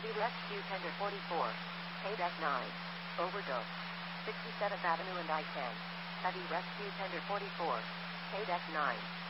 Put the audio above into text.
Heavy Rescue Tender 44. KDEC 9. Overdose. 67th Avenue and I-10. Heavy Rescue Tender 44. KDEC 9.